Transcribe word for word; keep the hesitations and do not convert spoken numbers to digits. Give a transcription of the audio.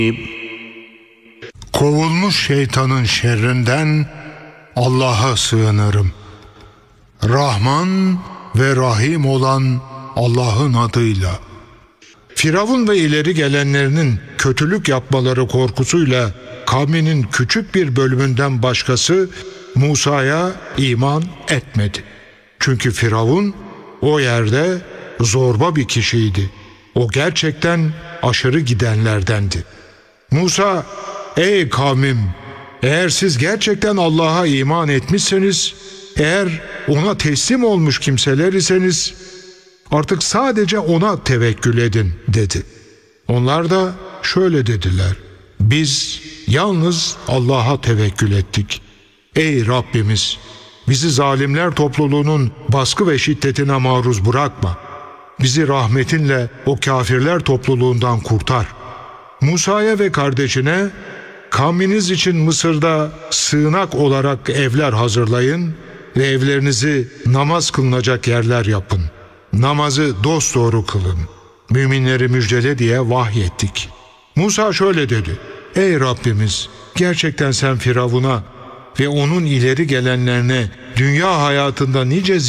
Kovulmuş şeytanın şerrinden Allah'a sığınırım. Rahman ve Rahim olan Allah'ın adıyla. Firavun ve ileri gelenlerinin kötülük yapmaları korkusuyla kavminin küçük bir bölümünden başkası Musa'ya iman etmedi. Çünkü Firavun o yerde zorba bir kişiydi. O gerçekten aşırı gidenlerdendi. Musa, ey kavmim, eğer siz gerçekten Allah'a iman etmişseniz, eğer ona teslim olmuş kimseler iseniz, artık sadece ona tevekkül edin dedi. Onlar da şöyle dediler: biz yalnız Allah'a tevekkül ettik. Ey Rabbimiz, bizi zalimler topluluğunun baskı ve şiddetine maruz bırakma. Bizi rahmetinle o kafirler topluluğundan kurtar. Musa'ya ve kardeşine, kavminiz için Mısır'da sığınak olarak evler hazırlayın ve evlerinizi namaz kılınacak yerler yapın. Namazı dosdoğru kılın. Müminleri müjdele diye vahyettik. Musa şöyle dedi: ey Rabbimiz, gerçekten sen Firavun'a ve onun ileri gelenlerine dünya hayatında nice